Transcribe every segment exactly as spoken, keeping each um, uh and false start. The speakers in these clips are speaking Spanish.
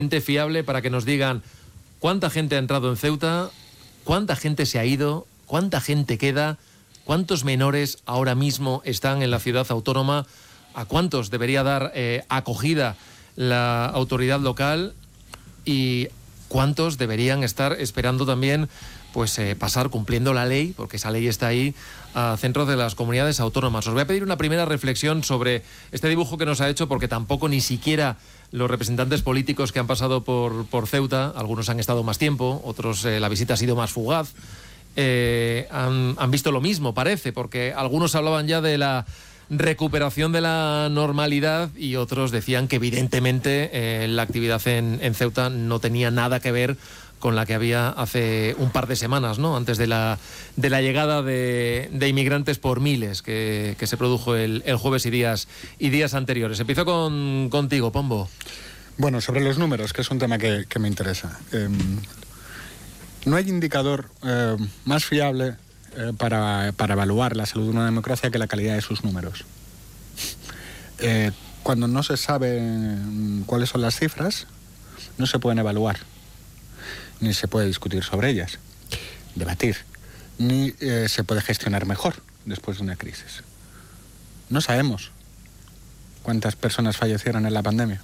fiable para que nos digan cuánta gente ha entrado en Ceuta, cuánta gente se ha ido, cuánta gente queda, cuántos menores ahora mismo están en la ciudad autónoma, a cuántos debería dar eh, acogida la autoridad local y cuántos deberían estar esperando también pues eh, pasar cumpliendo la ley, porque esa ley está ahí, a centros de las comunidades autónomas. Os voy a pedir una primera reflexión sobre este dibujo que nos ha hecho, porque tampoco ni siquiera los representantes políticos que han pasado por, por Ceuta, algunos han estado más tiempo, otros eh, la visita ha sido más fugaz, eh, han, han visto lo mismo, parece, porque algunos hablaban ya de la recuperación de la normalidad y otros decían que evidentemente eh, la actividad en, en Ceuta no tenía nada que ver con la que había hace un par de semanas, ¿no? Antes de la, de la llegada de, de inmigrantes por miles que, que se produjo el, el jueves y días, y días anteriores. Empiezo con, contigo, Pombo. Bueno, sobre los números, que es un tema que, que me interesa. Eh, no hay indicador eh, más fiable eh, para, para evaluar la salud de una democracia que la calidad de sus números. Eh, cuando no se sabe cuáles son las cifras, no se pueden evaluar, ni se puede discutir sobre ellas, debatir, ni eh, se puede gestionar mejor después de una crisis. No sabemos cuántas personas fallecieron en la pandemia.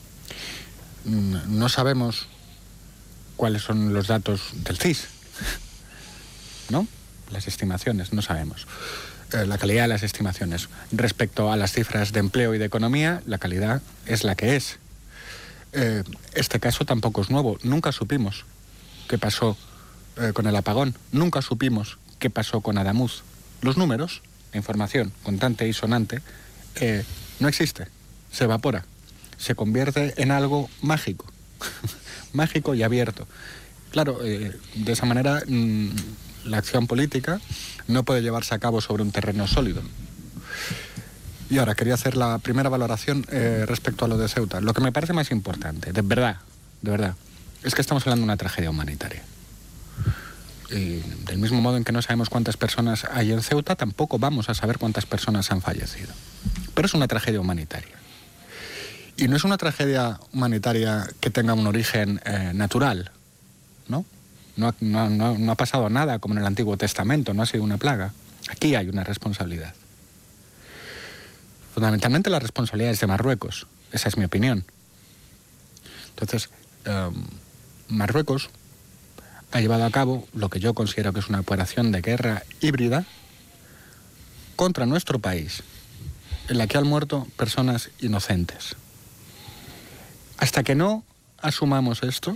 No sabemos cuáles son los datos del C I S, ¿no? Las estimaciones, no sabemos. Eh, la calidad de las estimaciones. Respecto a las cifras de empleo y de economía, la calidad es la que es. Eh, este caso tampoco es nuevo. Nunca supimos qué pasó eh, con el apagón. Nunca supimos qué pasó con Adamuz. Los números, la información contante y sonante, eh, no existe. Se evapora. Se convierte en algo mágico. Mágico y abierto. Claro, eh, de esa manera mmm, la acción política no puede llevarse a cabo sobre un terreno sólido. Y ahora quería hacer la primera valoración eh, respecto a lo de Ceuta. Lo que me parece más importante, de verdad, de verdad, es que estamos hablando de una tragedia humanitaria. Y del mismo modo en que no sabemos cuántas personas hay en Ceuta, tampoco vamos a saber cuántas personas han fallecido. Pero es una tragedia humanitaria. Y no es una tragedia humanitaria que tenga un origen eh, natural, ¿no? No, no, no, no ha pasado nada como en el Antiguo Testamento, no ha sido una plaga. Aquí hay una responsabilidad. Fundamentalmente la responsabilidad es de Marruecos, esa es mi opinión. Entonces, eh, Marruecos ha llevado a cabo lo que yo considero que es una operación de guerra híbrida contra nuestro país, en la que han muerto personas inocentes. Hasta que no asumamos esto,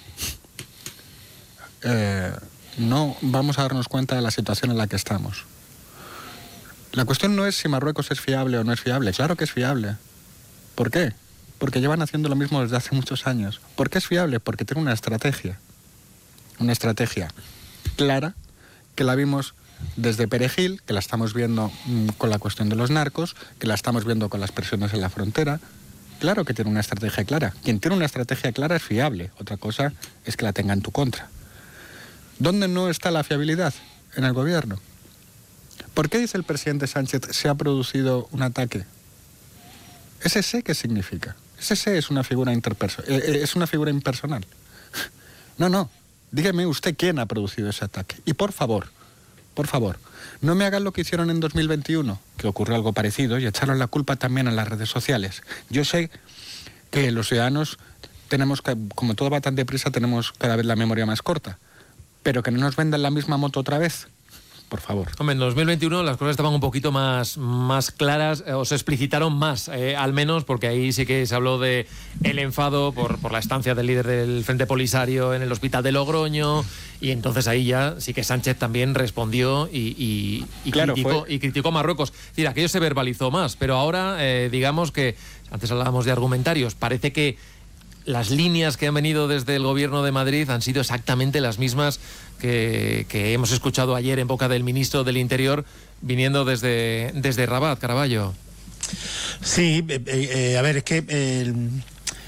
eh, no vamos a darnos cuenta de la situación en la que estamos. La cuestión no es si Marruecos es fiable o no es fiable. Claro que es fiable. ¿Por qué? Porque llevan haciendo lo mismo desde hace muchos años. ¿Por qué es fiable? Porque tiene una estrategia. Una estrategia clara, que la vimos desde Perejil, que la estamos viendo mmm, con la cuestión de los narcos, que la estamos viendo con las presiones en la frontera. Claro que tiene una estrategia clara. Quien tiene una estrategia clara es fiable. Otra cosa es que la tenga en tu contra. ¿Dónde no está la fiabilidad? En el gobierno. ¿Por qué dice el presidente Sánchez se ha producido un ataque? ¿Ese sé qué significa? Ese sé es una figura interperso- eh, es una figura impersonal. No, no. Dígame usted quién ha producido ese ataque. Y por favor, por favor, no me hagan lo que hicieron en dos mil veintiuno, que ocurrió algo parecido, y echaron la culpa también a las redes sociales. Yo sé que los ciudadanos tenemos, que, como todo va tan deprisa, tenemos cada vez la memoria más corta. Pero que no nos vendan la misma moto otra vez. Por favor. Hombre, en dos mil veintiuno las cosas estaban un poquito más, más claras, eh, o se explicitaron más, eh, al menos, porque ahí sí que se habló de el enfado por, por la estancia del líder del Frente Polisario en el hospital de Logroño, y entonces ahí ya sí que Sánchez también respondió y, y, y, claro, criticó, fue... y criticó a Marruecos. Es decir, aquello se verbalizó más, pero ahora, eh, digamos que, antes hablábamos de argumentarios, parece que las líneas que han venido desde el gobierno de Madrid han sido exactamente las mismas que, que hemos escuchado ayer en boca del ministro del Interior viniendo desde, desde Rabat, Caraballo. Sí, eh, eh, a ver, es que eh,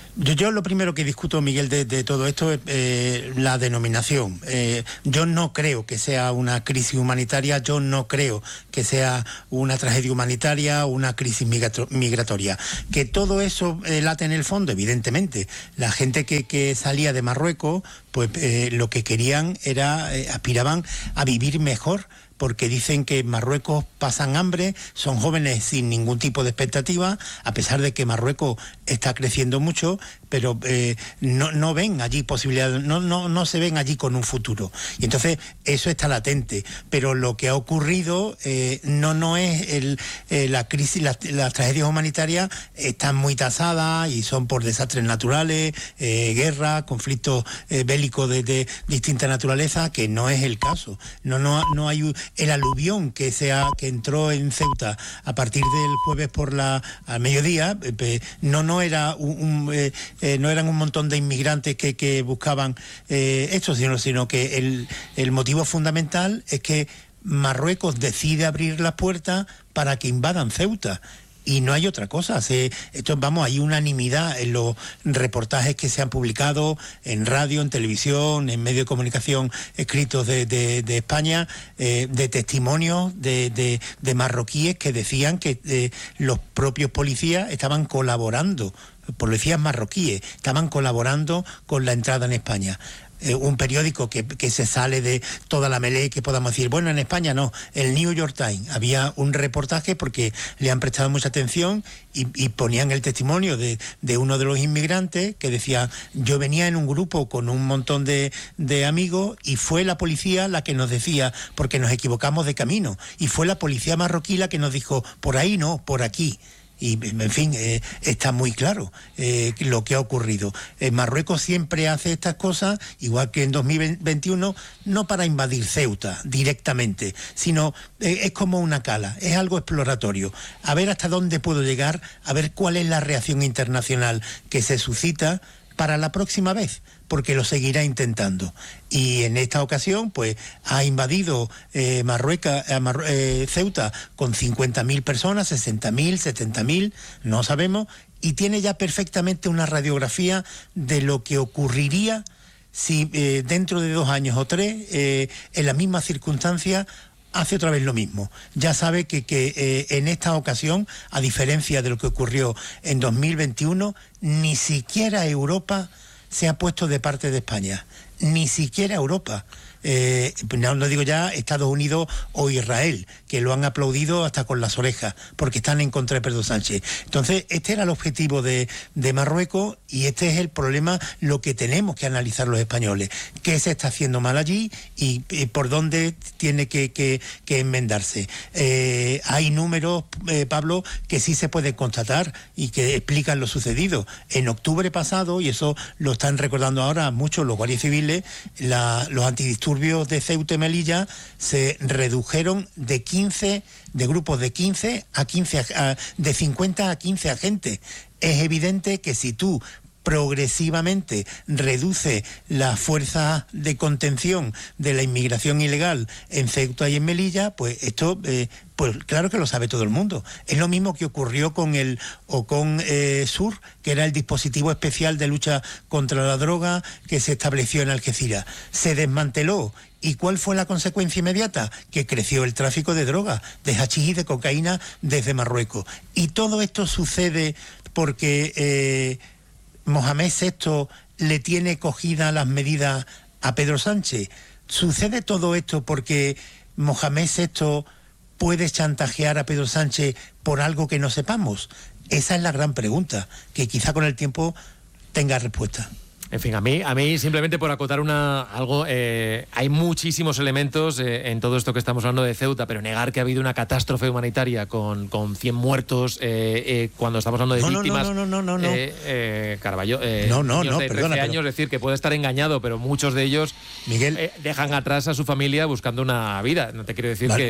Yo, yo lo primero que discuto, Miguel, de, de todo esto es eh, la denominación. Eh, yo no creo que sea una crisis humanitaria, yo no creo que sea una tragedia humanitaria o una crisis migratoria. Que todo eso eh, late en el fondo, evidentemente. La gente que, que salía de Marruecos, pues eh, lo que querían era, eh, aspiraban a vivir mejor, porque dicen que en Marruecos pasan hambre, son jóvenes sin ningún tipo de expectativa, a pesar de que Marruecos está creciendo mucho, pero eh, no, no ven allí posibilidades, no, no, no se ven allí con un futuro. Y entonces eso está latente, pero lo que ha ocurrido eh, no, no es el, eh, la crisis, las la tragedias humanitarias están muy tasadas y son por desastres naturales, eh, guerras, conflictos eh, bélicos de, de distinta naturaleza, que no es el caso. No, no, no hay el aluvión que se ha, que entró en Ceuta a partir del jueves por la al mediodía, eh, no no era un, un eh, eh, no eran un montón de inmigrantes que, que buscaban eh, esto, sino, sino que el, el motivo fundamental es que Marruecos decide abrir las puertas para que invadan Ceuta. Y no hay otra cosa. Se, esto, vamos, hay unanimidad en los reportajes que se han publicado en radio, en televisión, en medios de comunicación escritos de, de, de España, eh, de testimonios de, de, de marroquíes que decían que eh, los propios policías estaban colaborando, policías marroquíes, estaban colaborando con la entrada en España. Eh, un periódico que, que se sale de toda la melee, que podamos decir, bueno, en España no, el New York Times, había un reportaje porque le han prestado mucha atención y, y ponían el testimonio de, de uno de los inmigrantes que decía, yo venía en un grupo con un montón de, de amigos y fue la policía la que nos decía, porque nos equivocamos de camino, y fue la policía marroquí la que nos dijo, por ahí no, por aquí. Y, en fin, eh, está muy claro eh, lo que ha ocurrido. Eh, Marruecos siempre hace estas cosas, igual que en dos mil veintiuno, no para invadir Ceuta directamente, sino eh, es como una cala, es algo exploratorio. A ver hasta dónde puedo llegar, a ver cuál es la reacción internacional que se suscita para la próxima vez, porque lo seguirá intentando. Y en esta ocasión, pues, ha invadido eh, Marruecos, eh, Marru eh, Ceuta con cincuenta mil personas, sesenta mil, setenta mil, no sabemos, y tiene ya perfectamente una radiografía de lo que ocurriría si eh, dentro de dos años o tres, eh, en la misma circunstancia, hace otra vez lo mismo. Ya sabe que, que eh, en esta ocasión, a diferencia de lo que ocurrió en dos mil veintiuno, ni siquiera Europa se ha puesto de parte de España, ni siquiera Europa. Eh, no, no digo ya Estados Unidos o Israel, que lo han aplaudido hasta con las orejas, porque están en contra de Pedro Sánchez. Entonces, este era el objetivo de, de Marruecos, y este es el problema, lo que tenemos que analizar los españoles. ¿Qué se está haciendo mal allí y, y por dónde tiene que, que, que enmendarse? Eh, hay números, eh, Pablo, que sí se pueden constatar y que explican lo sucedido. En octubre pasado, y eso lo están recordando ahora muchos los guardias civiles, la, los antidisturbios de Ceuta y Melilla se redujeron de quince, de grupos de quince a quince, a, de cincuenta a quince agentes. Es evidente que si tú progresivamente reduce la fuerza de contención de la inmigración ilegal en Ceuta y en Melilla, pues esto, eh, pues claro que lo sabe todo el mundo. Es lo mismo que ocurrió con el Ocon eh, Sur, que era el dispositivo especial de lucha contra la droga que se estableció en Algeciras. Se desmanteló. ¿Y cuál fue la consecuencia inmediata? Que creció el tráfico de drogas, de hachís y de cocaína desde Marruecos. Y todo esto sucede porque Eh, Mohamed sexto le tiene cogida las medidas a Pedro Sánchez. ¿Sucede todo esto porque Mohamed sexto puede chantajear a Pedro Sánchez por algo que no sepamos? Esa es la gran pregunta, que quizá con el tiempo tenga respuesta. En fin, a mí, a mí simplemente por acotar una algo, eh, hay muchísimos elementos eh, en todo esto que estamos hablando de Ceuta, pero negar que ha habido una catástrofe humanitaria con, con cien muertos, eh, eh, cuando estamos hablando de no, víctimas... No, no, no, no, no, no. Eh, eh, Caraballo, eh, no, no, niños no, de trece perdona, años, pero... decir que puede estar engañado, pero muchos de ellos Miguel, eh, dejan atrás a su familia buscando una vida. No te quiero decir vale. que...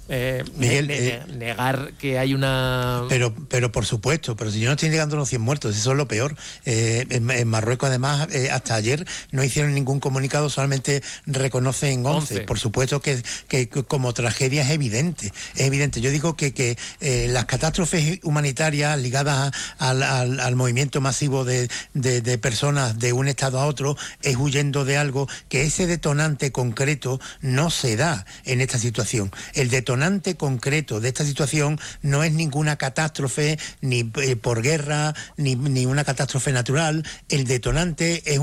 eh, Miguel, ne- eh, negar que hay una... Pero, pero por supuesto, pero si yo no estoy negando los cien muertos, eso es lo peor. Eh, en, en Marruecos, además, eh, hasta ayer no hicieron ningún comunicado, solamente reconocen once. Por supuesto que, que, que como tragedia es evidente, es evidente. Yo digo que, que eh, las catástrofes humanitarias ligadas a, al, al, al movimiento masivo de, de, de personas de un estado a otro es huyendo de algo, que ese detonante concreto no se da en esta situación. El detonante concreto de esta situación no es ninguna catástrofe, ni eh, por guerra, ni, ni una catástrofe natural. El detonante es